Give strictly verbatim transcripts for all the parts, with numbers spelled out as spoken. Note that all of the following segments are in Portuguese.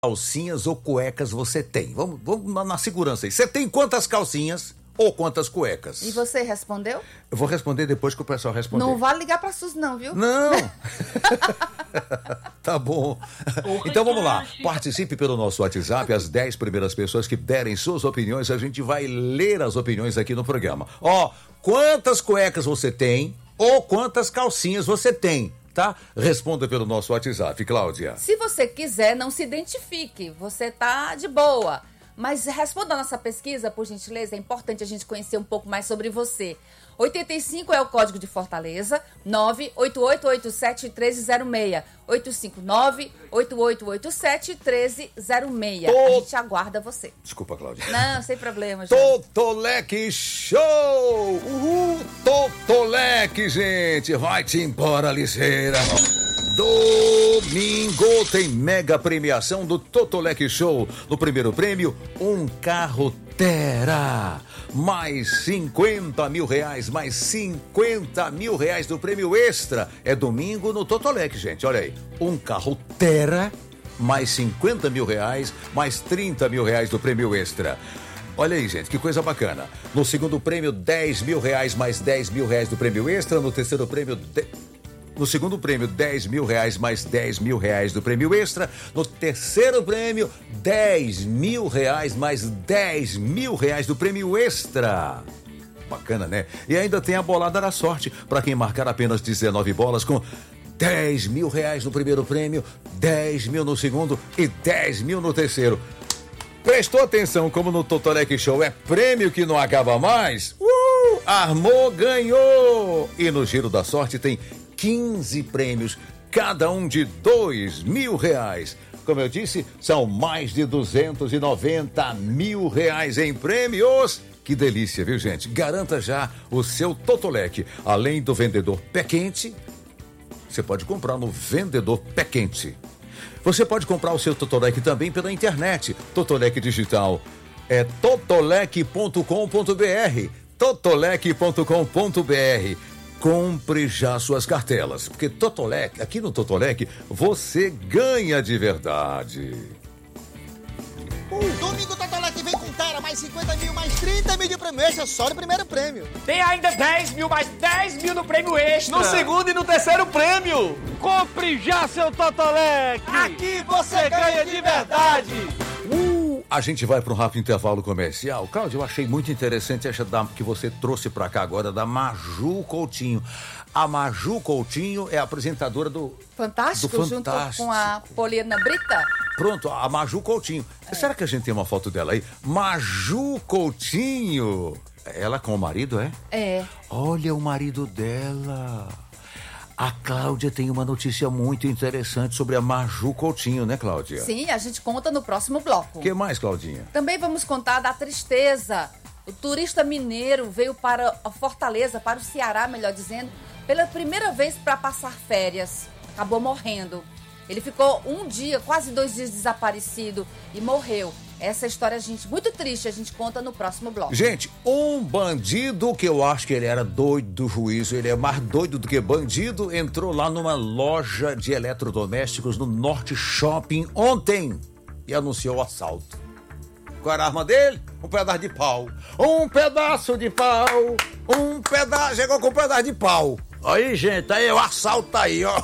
calcinhas ou cuecas você tem? Vamos, vamos na, na segurança aí. Você tem quantas calcinhas ou quantas cuecas? E você respondeu? Eu vou responder depois que o pessoal responder. Não vale ligar pra Sus não, viu? Não! Tá bom. Então vamos lá. Participe pelo nosso WhatsApp. As dez primeiras pessoas que derem suas opiniões, a gente vai ler as opiniões aqui no programa. Ó, quantas cuecas você tem ou quantas calcinhas você tem? Tá? Responda pelo nosso WhatsApp, Cláudia. Se você quiser, não se identifique. Você tá de boa. Mas responda a nossa pesquisa, por gentileza. É importante a gente conhecer um pouco mais sobre você. oitenta e cinco é o código de Fortaleza. nove oito oito oito sete um três zero seis. oito cinco nove oito oito oito sete um três zero seis. Tô... A gente aguarda você. Desculpa, Cláudia. Não, sem problema, João. Totolec Show! Uhul! Totolec, gente! Vai-te embora, ligeira! Domingo tem mega premiação do Totolec Show. No primeiro prêmio, um carro Tera. Mais cinquenta mil reais, mais cinquenta mil reais do prêmio extra. É domingo no Totolec, gente. Olha aí. Um carro Tera, mais cinquenta mil reais, mais trinta mil reais do prêmio extra. Olha aí, gente, que coisa bacana. No segundo prêmio, dez mil reais, mais dez mil reais do prêmio extra. No terceiro prêmio... De... No segundo prêmio, dez mil reais mais dez mil reais do prêmio extra. No terceiro prêmio, dez mil reais mais dez mil reais do prêmio extra. Bacana, né? E ainda tem a bolada da sorte, para quem marcar apenas dezenove bolas com dez mil reais no primeiro prêmio, dez mil no segundo e dez mil no terceiro. Prestou atenção como no Totolec Show é prêmio que não acaba mais? Uh! Armou, ganhou! E no Giro da Sorte tem quinze prêmios, cada um de dois mil reais. Como eu disse, são mais de duzentos e noventa mil reais em prêmios. Que delícia, viu, gente? Garanta já o seu Totolec. Além do vendedor Pé Quente, você pode comprar no vendedor Pé Quente. Você pode comprar o seu Totolec também pela internet. Totolec Digital é totolec ponto com ponto br. totolec ponto com ponto br. Compre já suas cartelas, porque Totolec, aqui no Totolec, você ganha de verdade. O domingo Totolec vem com Tera, mais cinquenta mil, mais trinta mil de prêmio extra, só no primeiro prêmio. Tem ainda dez mil, mais dez mil no prêmio extra. No segundo e no terceiro prêmio. Compre já seu Totolec. Aqui você ganha de verdade. Uh, a gente vai para um rápido intervalo comercial. Cláudio, eu achei muito interessante essa dama que você trouxe para cá agora, da Maju Coutinho. A Maju Coutinho é apresentadora do Fantástico, do junto Fantástico. com a Poliana Brita. Pronto, a Maju Coutinho. É. Será que a gente tem uma foto dela aí? Maju Coutinho. Ela com o marido, é? É. Olha o marido dela. A Cláudia tem uma notícia muito interessante sobre a Maju Coutinho, né, Cláudia? Sim, a gente conta no próximo bloco. O que mais, Claudinha? Também vamos contar da tristeza. O turista mineiro veio para a Fortaleza, para o Ceará, melhor dizendo, pela primeira vez para passar férias. Acabou morrendo. Ele ficou um dia, quase dois dias desaparecido e morreu. Essa história, gente, muito triste, a gente conta no próximo bloco. Gente, um bandido que eu acho que ele era doido do juízo, ele é mais doido do que bandido, entrou lá numa loja de eletrodomésticos no Norte Shopping ontem e anunciou o assalto. Qual era a arma dele? Um pedaço de pau. Um pedaço de pau. Um pedaço. Chegou com um pedaço de pau. Aí, gente, aí o assalto aí, ó.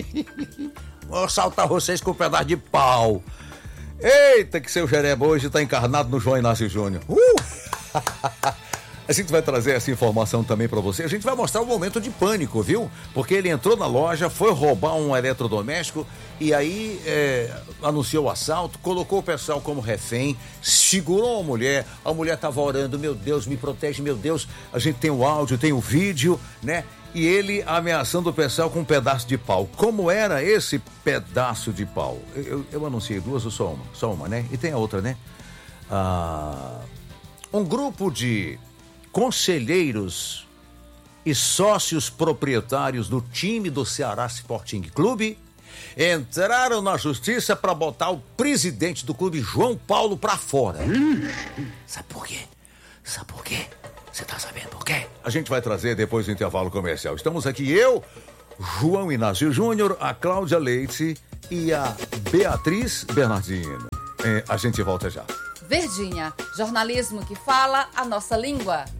Vou assaltar vocês com um pedaço de pau. Eita, que seu Jereba hoje tá encarnado no João Inácio Júnior. Uh! A gente vai trazer essa informação também pra você. A gente vai mostrar o momento de pânico, viu? Porque ele entrou na loja, foi roubar um eletrodoméstico e aí é, anunciou o assalto, colocou o pessoal como refém, segurou a mulher, a mulher tava orando, meu Deus, me protege, meu Deus. A gente tem o áudio, tem o vídeo, né? E ele ameaçando o pessoal com um pedaço de pau. Como era esse pedaço de pau? Eu, eu, eu anunciei duas ou só uma? Só uma, né? E tem a outra, né? Ah, um grupo de conselheiros e sócios proprietários do time do Ceará Sporting Clube entraram na justiça para botar o presidente do clube, João Paulo, para fora. Sabe por quê? Sabe por quê? Você tá sabendo por quê? A gente vai trazer depois do intervalo comercial. Estamos aqui eu, João Inácio Júnior, a Cláudia Leite e a Beatriz Bernardino. É, a gente volta já. Verdinha, jornalismo que fala a nossa língua.